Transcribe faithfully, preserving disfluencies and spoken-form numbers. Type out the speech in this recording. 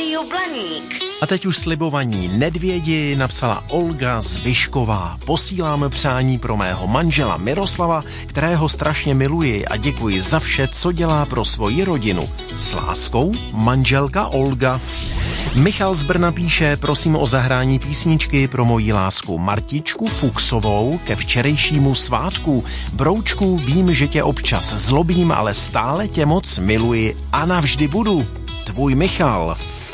Rádiu Blaník. A teď už slibovaní nedvědi napsala Olga Zvyšková. Posílám přání pro mého manžela Miroslava, kterého strašně miluji a děkuji za vše, co dělá pro svoji rodinu. S láskou, manželka Olga. Michal z Brna píše, prosím o zahrání písničky pro moji lásku Martičku Fuchsovou ke včerejšímu svátku. Broučku, vím, že tě občas zlobím, ale stále tě moc miluji a navždy budu. Tvůj Michal.